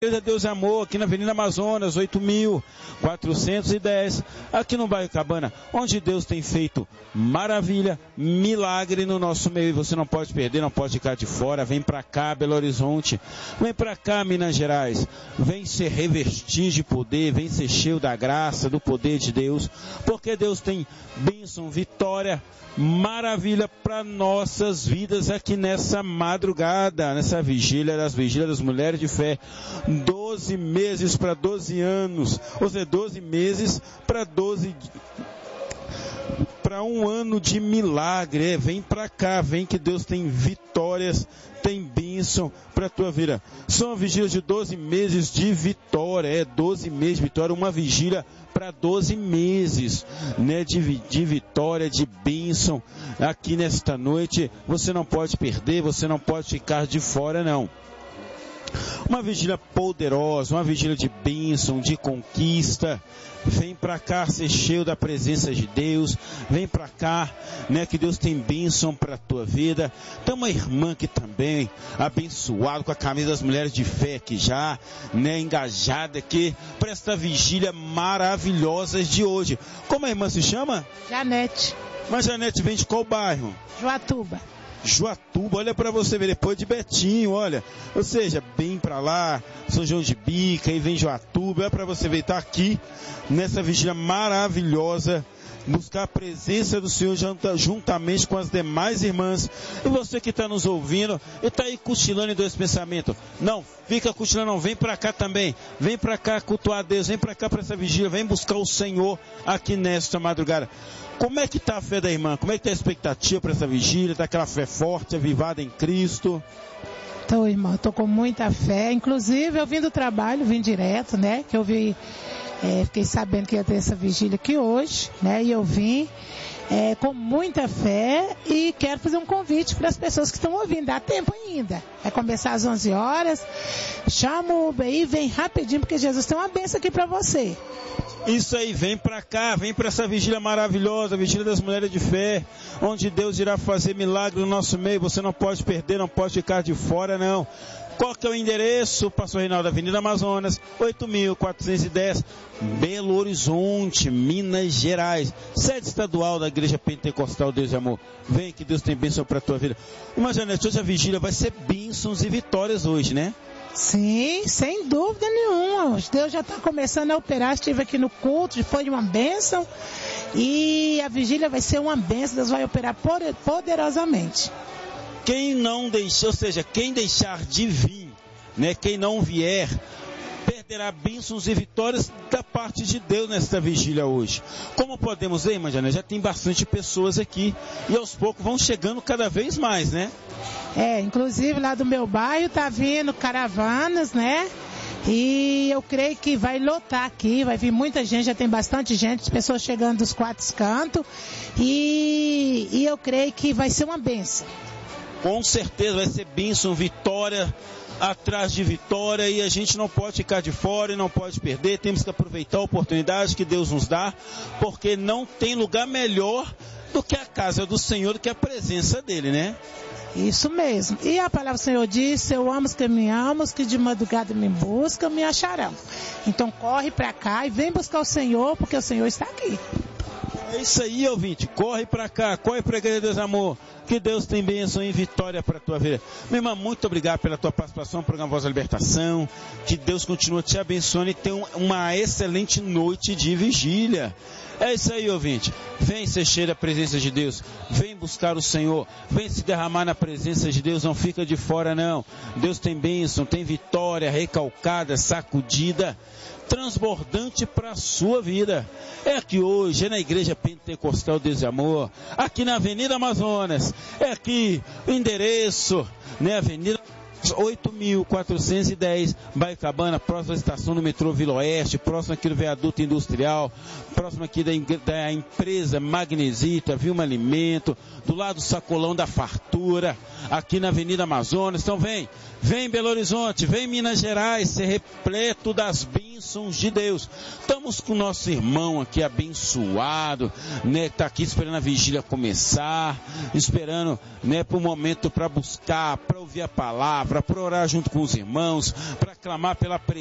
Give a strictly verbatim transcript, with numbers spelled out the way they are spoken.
Deus é Amor, aqui na Avenida Amazonas, oito mil quatrocentos e dez, aqui no bairro Cabana, onde Deus tem feito maravilha, milagre no nosso meio, e você não pode perder, não pode ficar de fora. Vem pra cá, Belo Horizonte, vem pra cá, Minas Gerais, vem ser revestido de poder, vem ser cheio da graça, do poder de Deus, porque Deus tem bênção, vitória, maravilha para nossas vidas aqui nessa madrugada, nessa vigília das vigílias das mulheres de fé. doze meses para doze anos, ou seja, doze meses para doze para um ano de milagre. É, vem para cá, vem que Deus tem vitórias, tem bênção para a tua vida. São uma vigília de doze meses de vitória, é doze meses de vitória, uma vigília para doze meses, né, de, de vitória, de bênção aqui nesta noite. Você não pode perder, você não pode ficar de fora, não. Uma vigília poderosa, uma vigília de bênção, de conquista. Vem para cá ser cheio da presença de Deus. Vem para cá, né, que Deus tem bênção para a tua vida. Tem uma irmã que também, abençoada, com a camisa das mulheres de fé aqui já, né, engajada aqui, para esta vigília maravilhosa de hoje. Como a irmã se chama? Janete. Mas Janete vem de qual bairro? Joatuba. Joatuba, olha para você ver, depois de Betinho, olha, ou seja, bem para lá, São João de Bica, aí vem Joatuba, olha para você ver, tá aqui, nessa vigília maravilhosa, buscar a presença do Senhor juntamente com as demais irmãs. E você que está nos ouvindo e está aí cochilando em dois pensamentos, não, fica cochilando não, vem para cá também, vem para cá cultuar a Deus, vem para cá para essa vigília, vem buscar o Senhor aqui nesta madrugada. Como é que está a fé da irmã? Como é que está a expectativa para essa vigília? Está aquela fé forte, avivada em Cristo? Estou, irmão, estou com muita fé. Inclusive, eu vim do trabalho, vim direto, né? Que eu vi, é, fiquei sabendo que ia ter essa vigília aqui hoje, né? E eu vim é, com muita fé e quero fazer um convite para as pessoas que estão ouvindo. Dá tempo ainda. Vai começar às onze horas. Chama o Uber aí, vem rapidinho, porque Jesus tem uma bênção aqui para você. Isso aí, vem para cá, vem para essa vigília maravilhosa, a vigília das mulheres de fé, onde Deus irá fazer milagre no nosso meio. Você não pode perder, não pode ficar de fora, não. Qual que é o endereço? Pastor Reinaldo, Avenida Amazonas, oito mil quatrocentos e dez, Belo Horizonte, Minas Gerais, sede estadual da Igreja Pentecostal Deus e Amor. Vem que Deus tem bênção para a tua vida. Imagina, hoje a vigília vai ser bênçãos e vitórias hoje, né? Sim, sem dúvida nenhuma. Deus já está começando a operar. Estive aqui no culto, foi uma bênção. E a vigília vai ser uma bênção. Deus vai operar poderosamente. Quem não deixar, ou seja, quem deixar de vir, né, quem não vier, perderá bênçãos e vitórias da parte de Deus nesta vigília hoje. Como podemos ver, irmã Jana, já tem bastante pessoas aqui e aos poucos vão chegando cada vez mais, né? É, inclusive lá do meu bairro tá vindo caravanas, né? E eu creio que vai lotar aqui, vai vir muita gente, já tem bastante gente, pessoas chegando dos quatro cantos e, e eu creio que vai ser uma bênção. Com certeza vai ser bênção, vitória atrás de vitória, e a gente não pode ficar de fora e não pode perder. Temos que aproveitar a oportunidade que Deus nos dá, porque não tem lugar melhor do que a casa do Senhor, do que a presença dele, né? Isso mesmo. E a palavra do Senhor diz: eu amo os que me amam, os que de madrugada me buscam, me acharão. Então corre para cá e vem buscar o Senhor, porque o Senhor está aqui. É isso aí, ouvinte. Corre para cá, corre para a Igreja de Deus Amor. Que Deus tem bênção e vitória para a tua vida. Minha irmã, muito obrigado pela tua participação no programa Voz da Libertação. Que Deus continue te abençoando e tenha uma excelente noite de vigília. É isso aí, ouvinte. Vem ser cheio da presença de Deus. Vem buscar o Senhor. Vem se derramar na presença de Deus. Não fica de fora, não. Deus tem bênção, tem vitória recalcada, sacudida, transbordante para a sua vida. É aqui hoje, é na Igreja Pentecostal Deus e Amor, aqui na Avenida Amazonas. É aqui o endereço, né? Avenida oito mil quatrocentos e dez, Bairro Cabana, próxima à estação do metrô Vila Oeste, próximo aqui do viaduto industrial, próximo aqui da, da empresa Magnesita, Vilma Alimento, do lado do sacolão da fartura, aqui na Avenida Amazonas. Então vem, vem Belo Horizonte, vem Minas Gerais, ser repleto das bênçãos de Deus. Estamos com o nosso irmão aqui abençoado, né, está aqui esperando a vigília começar, esperando, né, para o momento para buscar, para ouvir a palavra, palavra, para orar junto com os irmãos, para clamar pela presença